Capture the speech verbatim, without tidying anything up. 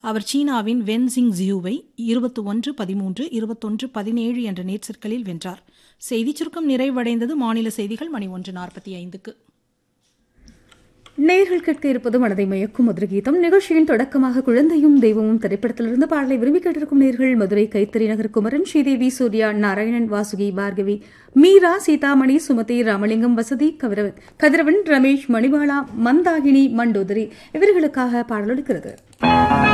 அவர் சீனாவின் வென் சிங் ஜியூவை இருபத்தி ஒன்று பதிமூன்று இருபத்தொன்று பதினேழு என்ற நேர்செற்களில் வென்றார். செய்திச் சுருக்கம் நிறைவடைந்தது. மாநில செய்திகள் மணி ஒன்று நாற்பத்தி ஐந்துக்கு. நேர்கள் கேட்க இருப்பது மனதை மயக்கும் மதுரை கீதம். நிகழ்ச்சியின் தொடக்கமாக குழந்தையும் தெய்வமும் திரைப்படத்திலிருந்து பாடலை விரும்பி கேட்டிருக்கும் நேர்கள் மதுரை கைத்தறி நகர் குமரன், ஸ்ரீதேவி, சூர்யா, நாராயணன், வாசுகி, பார்கவி, மீரா, சீதாமணி, சுமதி, ராமலிங்கம், வசதி, கதிரவன், ரமேஷ், மணிபாலா, மந்தாகினி, மண்டோதரி இவர்களுக்காக பாடல் ஒலிக்கிறது.